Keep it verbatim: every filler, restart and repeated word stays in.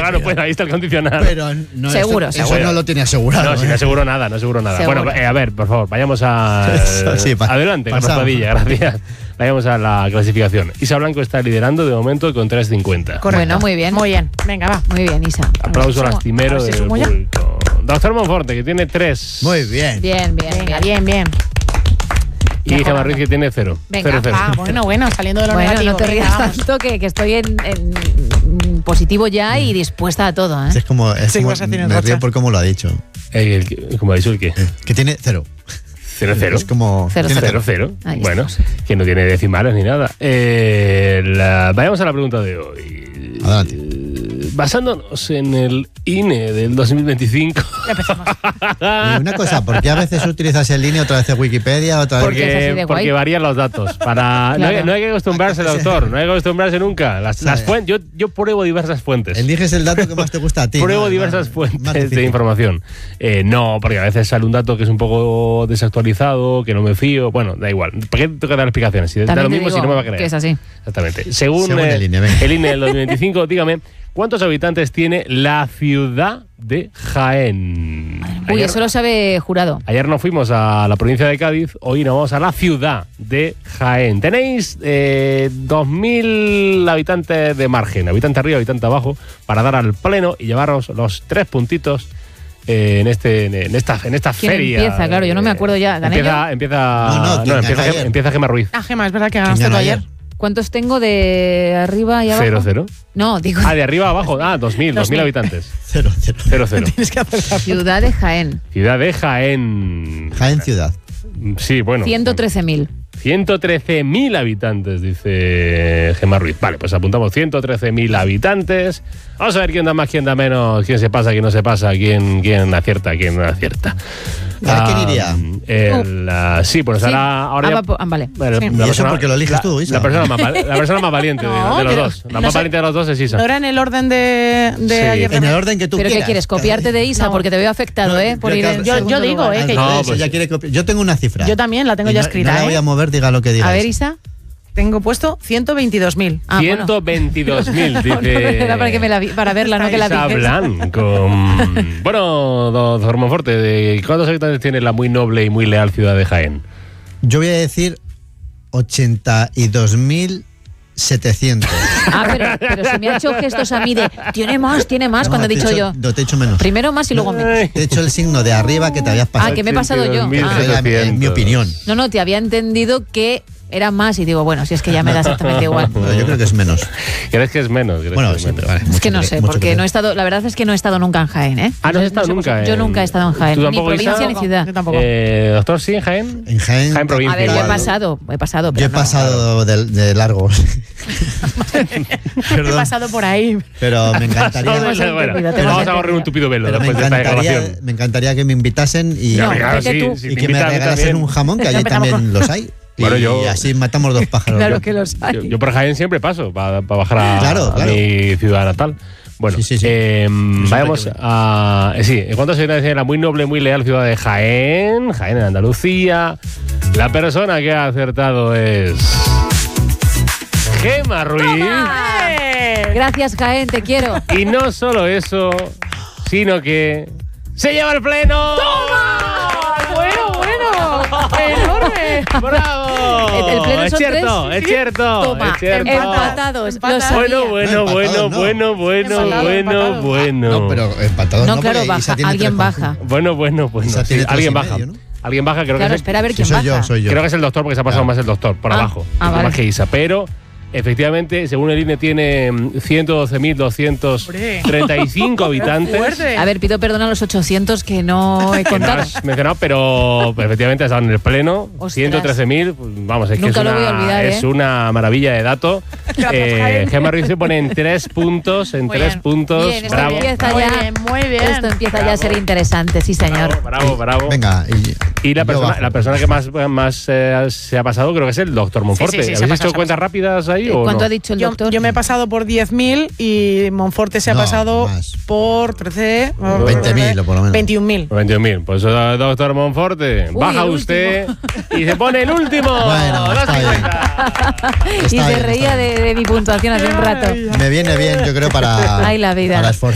claro, pues ahí está el condicional. Pero no, seguro, esto, seguro. Eso no lo tiene asegurado. No, ¿eh? sin aseguro nada, no aseguro nada. Seguro. Bueno, eh, a ver, por favor, vayamos a... Sí, pa- adelante con pasamos. Raspadilla, gracias. Vayamos a la clasificación. Isa Blanco está liderando de momento con tres cincuenta. Bueno, muy bien. Muy bien. Venga, va. Muy bien, Isa. Aplauso Sumo. lastimero A ver si del sumo ya. público. Doctor Monforte, que tiene tres. Muy bien. Bien, bien, Venga, bien. bien, bien. Y Gemma Ruiz, que tiene cero. Venga, cero, cero. Ah, bueno, bueno, saliendo de lo Bueno, negativo. no te venga, rías vamos. tanto que, que estoy en, en positivo ya y dispuesta a todo, ¿eh? Es como, es Sí, como- vas a decir en me Rocha. río por cómo lo ha dicho. Eh, el que- ¿Cómo ha dicho el qué? Eh, Que tiene cero. Cero, cero. Es como. Cero, tiene Cero, cero. Ahí Bueno, estamos. que no tiene decimales ni nada. Eh, la- vayamos a la pregunta de hoy. Adelante. Eh, Basándonos en el I N E del dos mil veinticinco. Ya empezamos. Y una cosa, ¿por qué a veces utilizas el línea, otra vez Wikipedia, otra vez? Porque es así Porque, de porque guay. varían los datos. Para, no, hay, Claro. no hay que acostumbrarse, doctor. No hay que acostumbrarse nunca. Las, las Sí. fuentes, yo, yo pruebo diversas fuentes. Eliges el dato que más te gusta a ti. Pruebo ¿no? diversas Más- fuentes más de difícil. información. Eh, no, porque a veces sale un dato que es un poco desactualizado, que no me fío. Bueno, da igual. ¿Por qué tengo que dar explicaciones? Si da También lo te mismo digo si no me va a creer. que es así. Exactamente. Según, Según eh, el I N E, venga. el I N E del dos mil veinticinco, dígame, ¿cuántos habitantes tiene la ciudad de Jaén? Uy, Ayer- eso lo sabe Jurado. Ayer nos fuimos a la provincia de Cádiz, hoy nos vamos a la ciudad de Jaén. Tenéis eh, dos mil habitantes de margen, habitante arriba, habitante abajo, para dar al pleno y llevaros los tres puntitos eh, en este en esta en esta ¿Quién feria. empieza? Claro, yo no me acuerdo ya. ¿Gané Empieza, empieza, No, no, ¿quién empieza, ganó Gem- ayer? empieza Gemma Ruiz. Ah, Gemma, es verdad que ¿Quién ganaste tú ganó ayer. ayer? ¿Cuántos tengo de arriba y abajo? Cero, cero. No, digo Ah, de arriba a abajo. Ah, dos mil, dos mil habitantes. Cero, cero. Cero, cero. Tienes que acertar. ciudad de Jaén. Ciudad de Jaén. Jaén ciudad. Sí, bueno. ciento trece mil. ciento trece mil habitantes, dice Gemma Ruiz. Vale, pues apuntamos ciento trece mil habitantes. Vamos a ver quién da más, quién da menos, quién se pasa, quién no se pasa, quién, quién acierta, quién no acierta. ¿A quién iría? El, ah, sí, pues Sí. ahora... ahora Ah, ya- va po- ah, vale. Bueno, Sí. la ¿Y eso porque lo eliges la- tú, Isa? La persona más, val- la persona más valiente de- No, de, los pero dos. La no más sé. valiente de los dos es Isa. ¿No era en el orden de, de Sí. ayer? En el orden que tú ¿Pero quieras. qué quieres? ¿Copiarte de Isa? No. Porque te veo afectado, ¿eh? Por ir en Yo- yo segundo digo, lugar. ¿eh? Al que- No, revés, pues- ella quiere copiar. Yo tengo una cifra. Yo también la tengo Y ya no- escrita, No la ¿eh? voy a mover, diga lo que diga. A ver, Isa. Tengo puesto ciento veintidós mil. Ah, bueno. ciento veintidós mil, No, no, dice... era para, que me la vi- para verla, no que la Isa vi. Blanco. Bueno, doctor Monforte, ¿de ¿cuántos habitantes tiene la muy noble y muy leal ciudad de Jaén? Yo voy a decir ochenta y dos mil setecientos. Ah, pero, pero se me ha hecho gestos a mí de tiene más, tiene más, cuando he dicho yo. No, te he hecho menos. Primero más y luego menos. Ay. Te he hecho el signo de arriba que te habías pasado. Ah, que me he pasado yo. ochenta y dos mil Ah. Era mi- en mi opinión. No, no, te había entendido que era más y digo, bueno, si es que ya me da exactamente igual. Pero yo creo que es menos. ¿Crees que es menos? ¿Crees Bueno, que es sí, menos? pero vale. Es que no mucho sé, mucho porque que- no he estado, la verdad es que no he estado nunca en Jaén, ¿eh? Ah, ¿no has sé- estado sé nunca vosotros. Yo en- nunca he estado en Jaén, ¿Tú ni tampoco, Isa? provincia ni Tampoco, ciudad. yo tampoco. Eh, doctor, sí, en Jaén. En Jaén. Jaén provincia. A ver, yo he Pero- pasado, he pasado, Yo pero he no. pasado de, de largo. He Perdón. pasado por ahí. Pero me Bueno, encantaría. Hemos entendido, bueno, te hemos vamos a entendido. correr un tupido velo Pero me después de esta encantaría, declaración. me encantaría que me invitasen y, No, claro, vete tú. si y te que me invitan a mí regalasen también. un jamón, que Ya allí empezamos también con- los hay. Y Bueno, yo- así matamos dos pájaros. Claro que los hay. Yo, yo por Jaén siempre paso para bajar a, Claro, a claro. mi ciudad natal. Bueno, Sí, sí, sí. eh, vayamos hay que ver. a... eh, sí, ¿en cuántos habitantes tiene la muy noble, muy leal ciudad de Jaén? Jaén en Andalucía. La persona que ha acertado es... Gemma Ruiz. ¡Eh! Gracias, Jaén, te quiero. Y no solo eso, sino que... ¡Se lleva el pleno! Bueno, bueno. Enorme. ¡Bravo! El- el pleno es son cierto, tres. es cierto, Toma, es cierto. empatados. Empatas. Lo sabía. Bueno, bueno, No, bueno, empatados no. bueno, bueno, Empatado, bueno, empatado. bueno. No, pero empatados No, no, claro, porque baja, Isa tiene alguien tres baja. puntos. Bueno, bueno, bueno. Isa sí, tiene tres alguien y baja. medio, ¿no? Alguien baja, creo Claro, que es, espera a ver Sí, quién soy baja. yo, soy yo. creo que es el doctor porque se ha pasado Ah. más el doctor, por Ah, abajo. ah, más vale. que Isa. Pero, efectivamente, según el I N E, tiene mm, ciento doce mil doscientos treinta y cinco habitantes. Fuerte. A ver, pido perdón a los ochocientos que no he Que no contado. has mencionado, pero efectivamente están en el pleno. Ostras. ciento trece mil, pues, vamos, es que Nunca es lo una, voy a olvidar, es ¿eh? una maravilla de dato. Gracias, Eh, Jaén. Gemma Ruiz se pone en tres puntos, en Muy tres bien. puntos. Bien, esto bravo. empieza Muy ya. bien, muy bien. Esto empieza ya a Bravo. ser interesante, sí, señor. Bravo, bravo, bravo. Venga. Y, Y la yo persona, bajo. la persona que más, más eh, se ha pasado creo que es el doctor Monforte. Sí, sí, sí, se ha ¿Habéis pasado, hecho se ha cuentas rápidas ahí o ¿Cuánto no? ha dicho el Yo, doctor? yo me he pasado por diez mil y Monforte se ha No, pasado más. por trece. veinte mil o por lo menos. veintiún mil. veintiún mil. Pues eh, doctor Monforte, Uy, baja el usted y se pone el último. Bueno, Dos está bien. cincuenta. y Está se bien, reía está de, de mi puntuación hace un rato. Me viene bien, yo creo, para, Ay, la vida. para esforzar.